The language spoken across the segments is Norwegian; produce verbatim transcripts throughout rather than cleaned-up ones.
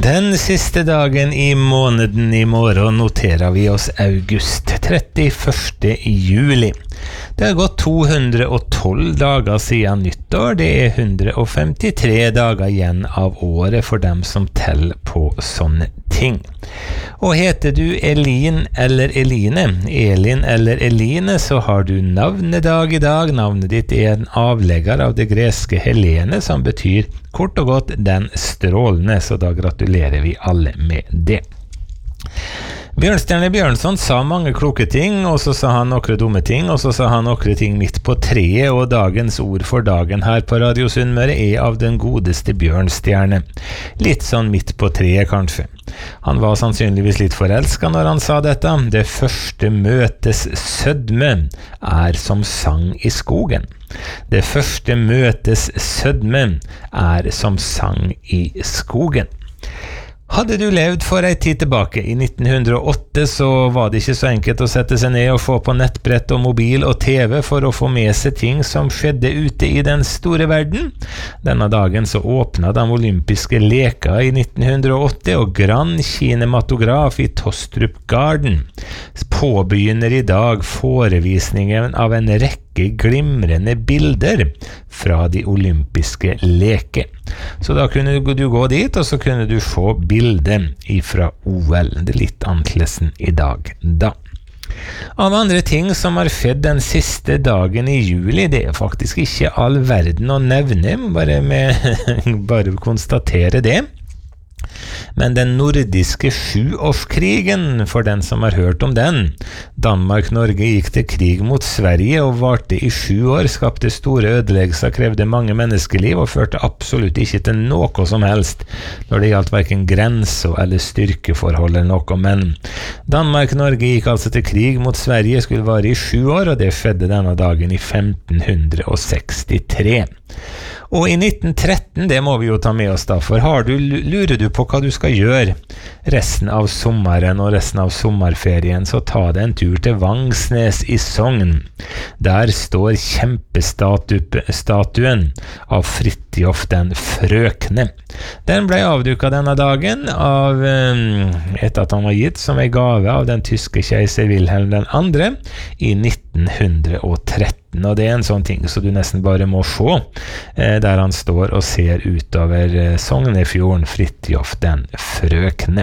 Den siste dagen i måneden i morgen noterer vi oss august, trettiførste juli. Det har gått to hundre og tolv dager siden nyttår, det er one hundred fifty-three dager igjen av året for dem som teller på sånne ting. Og heter du Elin eller Eline, Elin eller Eline, så har du navnedag i dag. Navnet ditt er en avlegger av det greske Helene, som betyr kort og godt den strålende, så da gratulerer vi alle med det. Bjørnstjerne Bjørnson sa mange kloke ting, og så sa han noen dumme ting, og så sa han noen ting midt på treet, og dagens ord for dagen her på Radio Sunnmøre er av den godeste Bjørnstjerne. Litt sånn midt på treet, kanskje. Han var sannsynligvis litt forelsket når han sa dette. Det første møtes sødme er som sang i skogen. Det første møtes sødme er som sang i skogen. Hadde du levd for ei tid tilbake i nitten hundre og åtte, så var det ikke så enkelt å sette seg ned og få på nettbrett og mobil og TV for å få med seg ting som skjedde ute i den store verden. Denne dagen så åpnet de olympiske leker i nitten hundre og åtte, og Grand Kinematograf i Tostrup Garden påbegynner i dag forevisningen av en rekke glimrende bilder fra de olympiske leker. Så da kunne du gå dit, og så kunne du få bilder fra O L. Det er litt annerledes i dag da. Av andre ting som har skjedd den siste dagen i juli, det er faktisk ikke all verden å nevne, bare, med, bare konstatere det. Men den nordiske sjuårskrigen, for den som har hørt om den. Danmark-Norge gikk til krig mot Sverige og varte i sju år, skapte store ødeleggelser, krevde mange menneskeliv og førte absolutt ikke til noe som helst når det gjaldt hverken grenser eller styrkeforhold eller noe. Men Danmark-Norge gikk altså til krig mot Sverige, skulle vare i sju år, og det skjedde denne dagen i femten sekstitre. Og i nitten tretten, det må vi jo ta med oss da, for har du, lurer du på hva du skal gjøre resten av sommeren og resten av sommerferien, så ta deg en tur til Vangsnes i Sogn. Der står kjempestatuen av Fridtjof den frøkne. Den ble avduket denne dagen av, etter at han var gitt som en gave av den tyske keiser Wilhelm den andre i nitten tretten. Og det er en sånn ting så du nesten bare må se, der han står og ser utover Sognefjorden, Fridtjof den frøkne.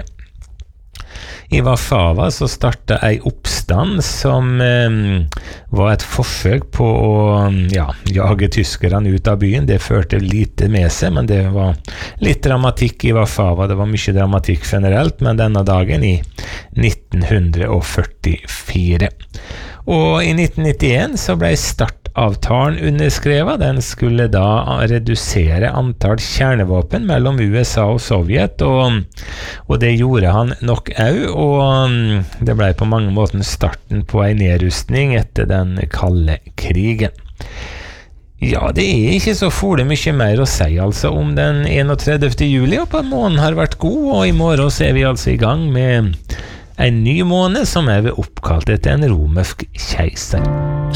I Warszawa så startet ei oppstand som eh, var et forsøk på å ja, jage tyskerne ut av byen. Det førte lite med seg, men det var litt dramatikk i Warszawa. Det var mye dramatikk generelt, men denne dagen i nitten førtifire. Og i nitten nittien så ble startavtalen underskrevet. Den skulle da redusere antall kjernevåpen mellom U S A og Sovjet, og, og det gjorde han nok også, og det ble på mange måter starten på en nedrustning etter den kalde krigen. Ja, det er ikke så fole mye mer å si altså om den enogtredivte juli, og på måneden har vært god, og i morgen så er vi altså i gang med en ny måned som er oppkalt etter en romersk keiser.